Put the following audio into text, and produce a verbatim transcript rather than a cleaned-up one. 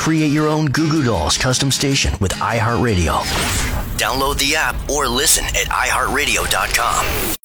Create your own Goo Goo Dolls custom station with iHeartRadio. Download the app or listen at i heart radio dot com.